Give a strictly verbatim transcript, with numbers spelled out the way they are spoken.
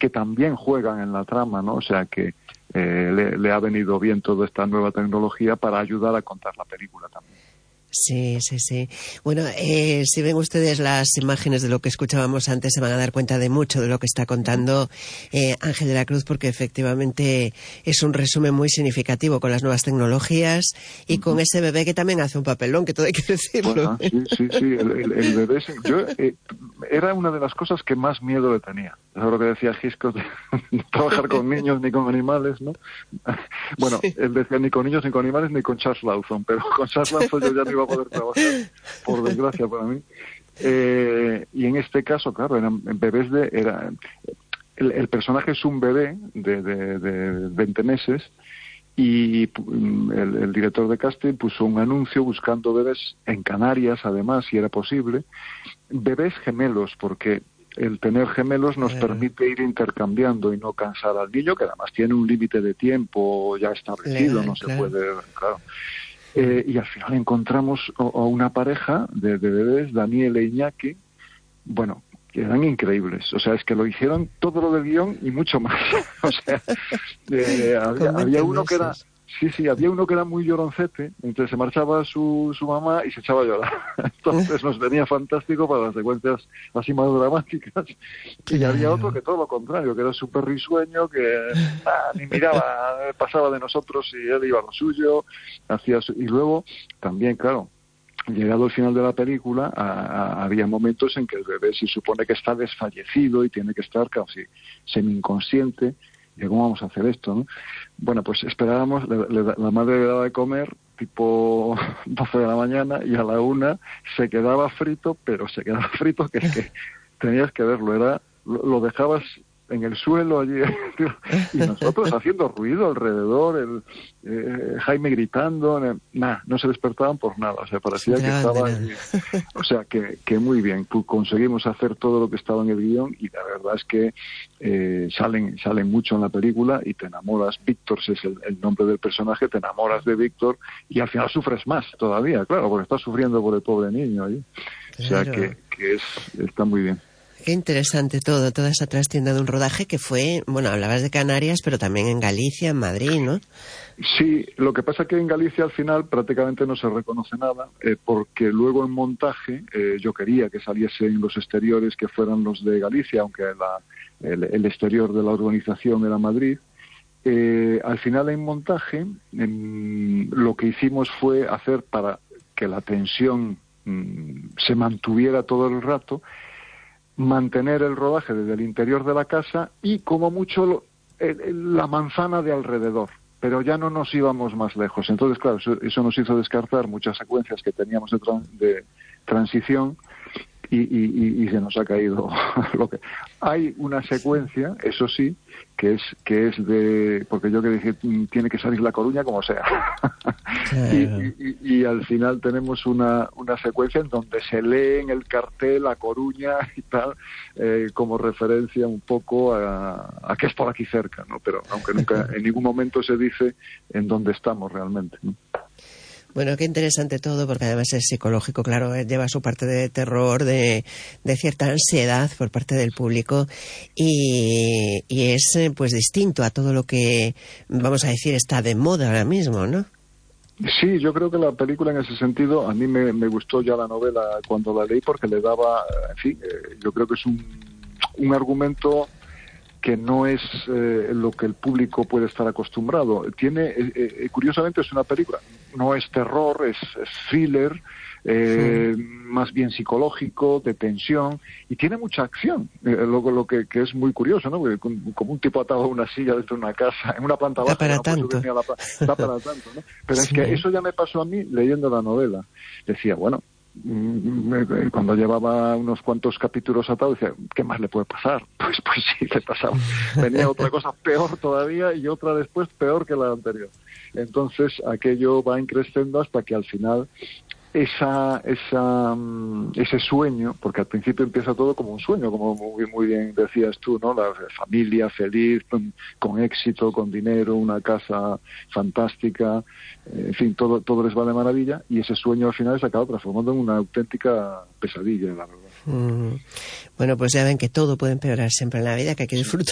que también juegan en la trama, ¿no? O sea que eh, le, le ha venido bien toda esta nueva tecnología para ayudar a contar la película también. Sí, sí, sí. Bueno, eh, si ven ustedes las imágenes de lo que escuchábamos antes, se van a dar cuenta de mucho de lo que está contando eh, Ángel de la Cruz, porque efectivamente es un resumen muy significativo con las nuevas tecnologías y con ese bebé que también hace un papelón, que todo hay que decirlo. Bueno, sí, sí, sí, el, el, el bebé... Yo, eh, era una de las cosas que más miedo le tenía. Es lo que decía Gisco, de trabajar con niños ni con animales, ¿no? Bueno, sí. Él decía ni con niños, ni con animales, ni con Charles Lawson, pero con Charles Lawson yo ya no iba a poder trabajar, por desgracia para mí. Eh, y en este caso, claro, eran bebés de... Era, el, el personaje es un bebé de, de, de veinte meses y el, el director de casting puso un anuncio buscando bebés en Canarias, además, si era posible, bebés gemelos, porque el tener gemelos nos permite ir intercambiando y no cansar al niño, que además tiene un límite de tiempo ya establecido, Legal, no se claro. puede... claro. Eh, y al final encontramos a una pareja de, de bebés, Daniel e Iñaki, bueno, que eran increíbles. O sea, es que lo hicieron todo lo del guión y mucho más. O sea, eh, había, había uno que era... Sí, sí, había uno que era muy lloroncete, entonces se marchaba su, su mamá y se echaba a llorar. Entonces nos venía fantástico para las secuencias así más dramáticas. Y claro. Había otro que todo lo contrario, que era súper risueño, que ah, ni miraba, pasaba de nosotros y él iba a lo suyo. Hacía su... Y luego también, claro, llegado al final de la película, a, a, había momentos en que el bebé se supone que está desfallecido y tiene que estar casi semi-inconsciente. ¿Y cómo vamos a hacer esto, no? Bueno, pues esperábamos, le, le, la madre le daba de comer tipo doce de la mañana y a la una se quedaba frito, pero se quedaba frito que es que tenías que verlo, era lo, lo dejabas en el suelo allí y nosotros haciendo ruido alrededor, el eh, Jaime gritando, eh, nada, no se despertaban por nada, o sea, parecía que estaba allí. O sea, que, que muy bien, conseguimos hacer todo lo que estaba en el guión y la verdad es que eh, salen, salen mucho en la película y te enamoras. Víctor es el, el nombre del personaje, te enamoras de Víctor y al final sufres más todavía, claro, porque estás sufriendo por el pobre niño allí. Claro. O sea, que, que es, está muy bien. Qué interesante todo, toda esa trastienda de un rodaje que fue, bueno, hablabas de Canarias, pero también en Galicia, en Madrid, ¿no? Sí, lo que pasa es que en Galicia al final prácticamente no se reconoce nada, eh, porque luego en montaje eh, yo quería que saliesen los exteriores que fueran los de Galicia, aunque la, el, el exterior de la urbanización era Madrid. Eh, al final en montaje en, lo que hicimos fue hacer para que la tensión mmm, se mantuviera todo el rato, mantener el rodaje desde el interior de la casa y como mucho la manzana de alrededor, pero ya no nos íbamos más lejos. Entonces, claro, eso, eso nos hizo descartar muchas secuencias que teníamos de, tran, de transición y, y, y se nos ha caído lo que... Hay una secuencia, eso sí, que es que es de... porque yo que dije, tiene que salir La Coruña como sea. Claro. y, y, y al final tenemos una, una secuencia en donde se lee en el cartel La Coruña y tal, eh, como referencia un poco a, a que es por aquí cerca, ¿no? Pero aunque nunca, en ningún momento se dice en dónde estamos realmente, ¿no? Bueno, qué interesante todo, porque además es psicológico, claro, lleva su parte de terror, de, de cierta ansiedad por parte del público y, y es pues distinto a todo lo que, vamos a decir, está de moda ahora mismo, ¿no? Sí, yo creo que la película en ese sentido, a mí me, me gustó ya la novela cuando la leí porque le daba, en fin, eh, yo creo que es un, un argumento que no es eh, lo que el público puede estar acostumbrado. Tiene, eh, eh, curiosamente es una película, no es terror, es, es thriller, eh, sí. Más bien psicológico, de tensión, y tiene mucha acción, eh, lo, lo que, que es muy curioso, ¿no? Porque como un tipo atado a una silla dentro de una casa, en una planta baja, para no tanto. La, da para tanto, ¿no? Pero sí. Es que eso ya me pasó a mí leyendo la novela. Decía, bueno, cuando llevaba unos cuantos capítulos atados, decía, ¿qué más le puede pasar? Pues pues sí, le pasaba. Venía otra cosa peor todavía y otra después peor que la anterior. Entonces aquello va increciendo hasta que al final esa esa ese sueño, porque al principio empieza todo como un sueño, como muy, muy bien decías tú, ¿no? La familia feliz, con, con éxito, con dinero, una casa fantástica, en fin, todo todo les va de maravilla, y ese sueño al final se acaba transformando en una auténtica pesadilla, la verdad. Mm. Bueno, pues ya ven que todo puede empeorar siempre en la vida, que hay que disfrutar